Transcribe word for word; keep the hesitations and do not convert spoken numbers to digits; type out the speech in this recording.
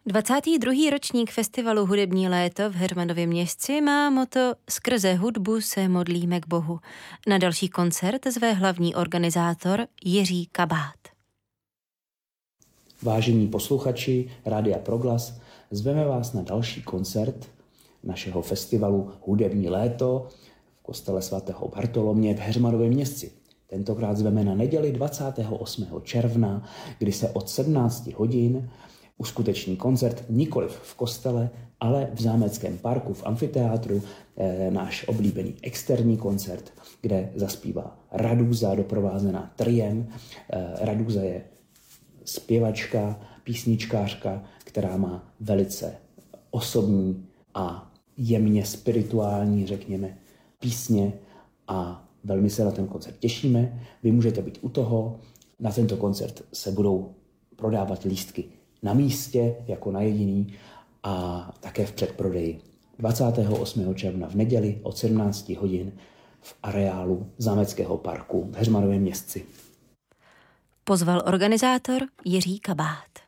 dvacátý druhý ročník festivalu Hudební léto v Heřmanově Městci má motto Skrze hudbu se modlíme k Bohu. Na další koncert zve hlavní organizátor Jiří Kabát. Vážení posluchači Rádia Proglas, zveme vás na další koncert našeho festivalu Hudební léto v kostele svatého Bartolomě v Heřmanově Městci. Tentokrát zveme na neděli dvacátého osmého června, kdy se od sedmnácti hodin uskuteční koncert nikoliv v kostele, ale v Zámeckém parku v amfiteátru, e, náš oblíbený externí koncert, kde zaspívá Radúza doprovázená triem. E, Radúza je zpěvačka, písničkářka, která má velice osobní a jemně spirituální, řekněme, písně a velmi se na ten koncert těšíme. Vy můžete být u toho. Na tento koncert se budou prodávat lístky na místě jako na jediný a také v předprodeji. dvacátého osmého června v neděli od sedmnácti hodin v areálu Zámeckého parku v Heřmanově Městci. Pozval organizátor Jiří Kabát.